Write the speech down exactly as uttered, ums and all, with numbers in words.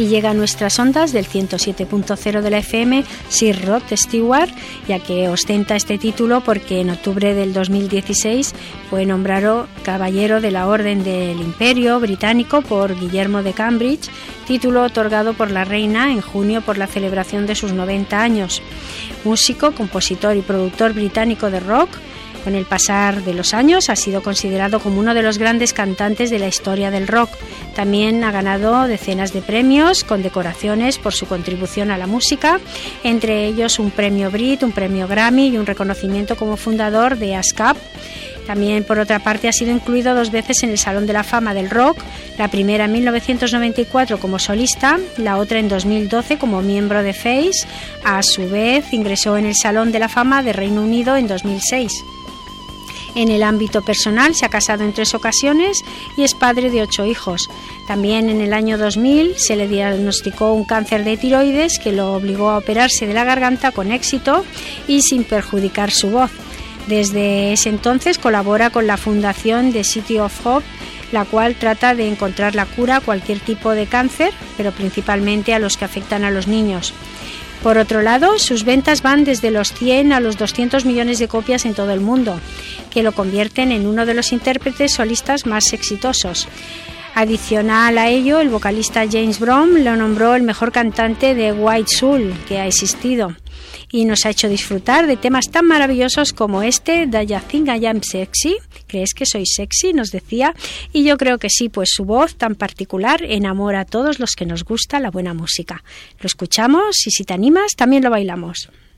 y llega a nuestras ondas del ciento siete punto cero de la F M Sir Rod Stewart, ya que ostenta este título porque en octubre del dos mil dieciséis fue nombrado Caballero de la Orden del Imperio Británico por Guillermo de Cambridge, título otorgado por la reina en junio por la celebración de sus noventa años. Músico, compositor y productor británico de rock, con el pasar de los años ha sido considerado como uno de los grandes cantantes de la historia del rock. También ha ganado decenas de premios, condecoraciones por su contribución a la música, entre ellos un premio Brit, un premio Grammy y un reconocimiento como fundador de ASCAP. También, por otra parte, ha sido incluido dos veces en el Salón de la Fama del Rock, la primera en mil novecientos noventa y cuatro como solista, la otra en dos mil doce como miembro de Face. A su vez, ingresó en el Salón de la Fama de Reino Unido en dos mil seis. En el ámbito personal se ha casado en tres ocasiones y es padre de ocho hijos. También en el año dos mil se le diagnosticó un cáncer de tiroides que lo obligó a operarse de la garganta con éxito y sin perjudicar su voz. Desde ese entonces colabora con la fundación The City of Hope, la cual trata de encontrar la cura a cualquier tipo de cáncer, pero principalmente a los que afectan a los niños. Por otro lado, sus ventas van desde los cien a los doscientos millones de copias en todo el mundo, que lo convierten en uno de los intérpretes solistas más exitosos. Adicional a ello, el vocalista James Brown lo nombró el mejor cantante de White Soul que ha existido y nos ha hecho disfrutar de temas tan maravillosos como este, Do You Think I Am Sexy? ¿Crees que soy sexy?, nos decía, y yo creo que sí, pues su voz tan particular enamora a todos los que nos gusta la buena música. Lo escuchamos y si te animas también lo bailamos.